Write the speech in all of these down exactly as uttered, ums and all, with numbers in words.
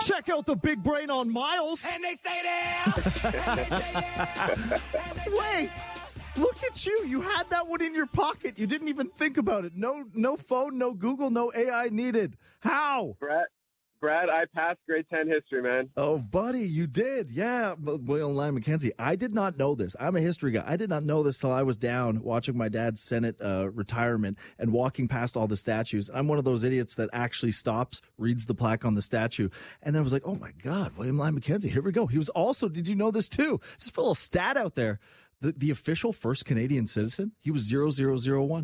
Check out the big brain on Miles. And they stay there. And they stay there. Wait. Look at you. You had that one in your pocket. You didn't even think about it. No no phone, no Google, no A I needed. How? Brad, Brad, I passed grade ten history, man. Oh, buddy, you did. Yeah. William Lyon Mackenzie. I did not know this. I'm a history guy. I did not know this till I was down watching my dad's Senate uh, retirement and walking past all the statues. I'm one of those idiots that actually stops, reads the plaque on the statue. And then I was like, oh, my God, William Lyon Mackenzie. Here we go. He was also, did you know this too? Just a little stat out there. The, the official first Canadian citizen, he was zero zero zero one.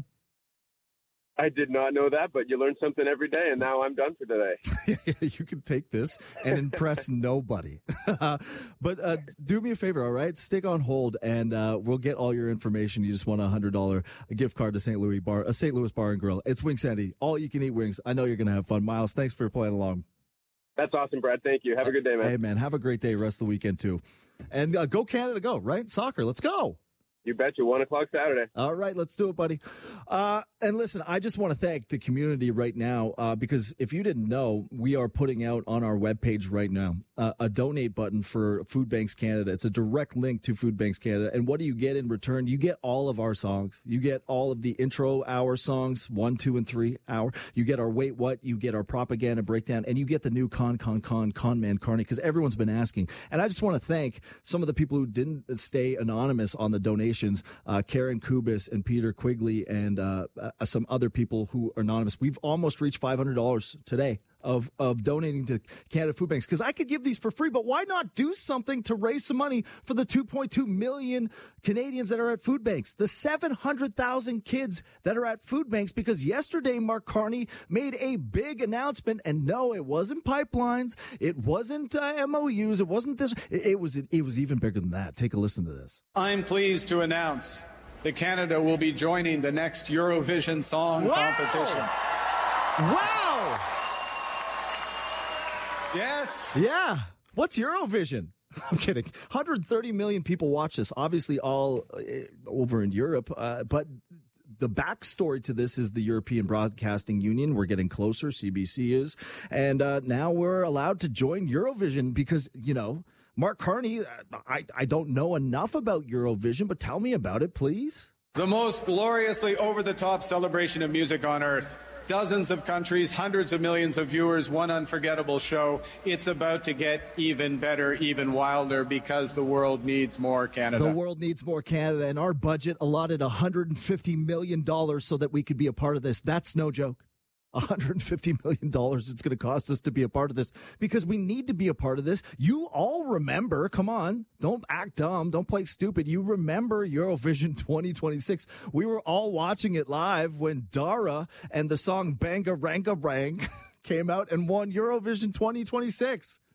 I did not know that, but you learn something every day, and now I'm done for today. You can take this and impress nobody. But uh, do me a favor, all right? Stick on hold, and uh, we'll get all your information. You just want a one hundred dollars gift card to Saint Louis Bar, a Saint Louis Bar and Grill. It's Wing Sandy. All you can eat wings. I know you're going to have fun. Miles, thanks for playing along. That's awesome, Brad. Thank you. Have a good day, man. Hey, man, have a great day. Rest of the weekend, too. And uh, go Canada, go, right? Soccer, let's go. You betcha. One o'clock Saturday. All right, let's do it, buddy. Uh, and listen, I just want to thank the community right now uh, because if you didn't know, we are putting out on our webpage right now uh, a donate button for Food Banks Canada. It's a direct link to Food Banks Canada. And what do you get in return? You get all of our songs. You get all of the intro hour songs, one, two, and three hour. You get our Wait What. You get our propaganda breakdown. And you get the new Con, Con, Con, Con Man Carney because everyone's been asking. And I just want to thank some of the people who didn't stay anonymous on the donation. Uh, Karen Kubis and Peter Quigley and uh, uh, some other people who are anonymous. We've almost reached five hundred dollars today of, of donating to Canada Food Banks because I could give these for free, but why not do something to raise some money for the two point two million Canadians that are at food banks, the seven hundred thousand kids that are at food banks, because yesterday Mark Carney made a big announcement, and no, it wasn't pipelines, it wasn't uh, M O Us, it wasn't this, it, it was it, it was even bigger than that. Take a listen to this. I'm pleased to announce that Canada will be joining the next Eurovision Song wow. Competition. Wow! Yes. Yeah. What's Eurovision? I'm kidding. one hundred thirty million people watch this, obviously all uh, over in Europe, uh, but the backstory to this is the European Broadcasting Union. We're getting closer, C B C is, and uh, now we're allowed to join Eurovision because, you know, Mark Carney, I, I don't know enough about Eurovision, but tell me about it, please. The most gloriously over-the-top celebration of music on earth. Dozens of countries, hundreds of millions of viewers, one unforgettable show. It's about to get even better, even wilder, because the world needs more Canada. The world needs more Canada, and our budget allotted one hundred fifty million dollars so that we could be a part of this. That's no joke. one hundred fifty million dollars it's going to cost us to be a part of this because we need to be a part of this. You all remember, come on, don't act dumb, don't play stupid. You remember Eurovision twenty twenty-six. We were all watching it live when Dara and the song Banga Ranga Rang came out and won Eurovision twenty twenty-six.